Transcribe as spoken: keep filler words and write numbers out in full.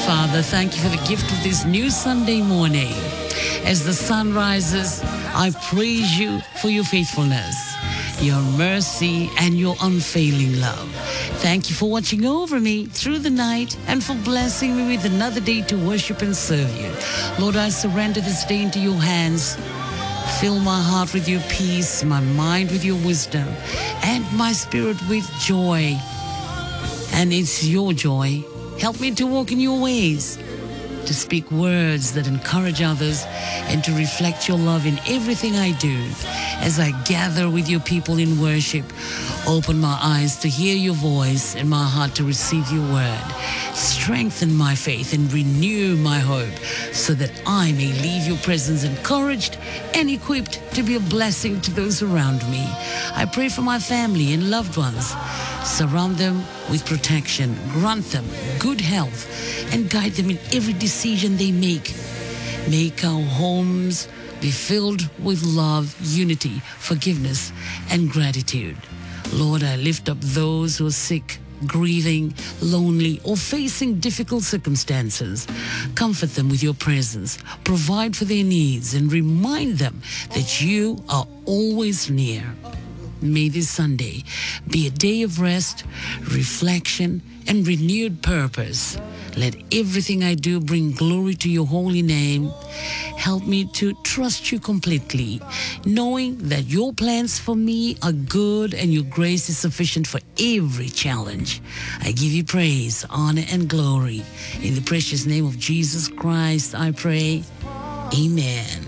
Father, thank you for the gift of this new Sunday morning. As the sun rises, I praise you for your faithfulness, your mercy, and your unfailing love. Thank you for watching over me through the night and for blessing me with another day to worship and serve you. Lord, I surrender this day into your hands. Fill my heart with your peace, my mind with your wisdom, and my spirit with joy. And it's your joy. Help me to walk in your ways, to speak words that encourage others, and to reflect your love in everything I do. As I gather with your people in worship, open my eyes to hear your voice and my heart to receive your word. Strengthen my faith and renew my hope so that I may leave your presence encouraged and equipped to be a blessing to those around me. I pray for my family and loved ones. Surround them with protection, grant them good health, and guide them in every decision they make. Make our homes be filled with love, unity, forgiveness, and gratitude. Lord, I lift up those who are sick, grieving, lonely, or facing difficult circumstances. Comfort them with your presence, provide for their needs, and remind them that you are always near. May this Sunday be a day of rest, reflection, and renewed purpose. Let everything I do bring glory to your holy name. Help me to trust you completely, knowing that your plans for me are good and your grace is sufficient for every challenge. I give you praise, honor, and glory. In the precious name of Jesus Christ, I pray. Amen.